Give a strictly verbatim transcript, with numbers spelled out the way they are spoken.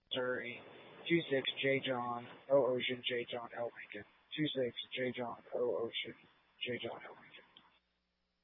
Missouri. Two six J John O Ocean J John L Lincoln. Two six J John O Ocean J John L Lincoln.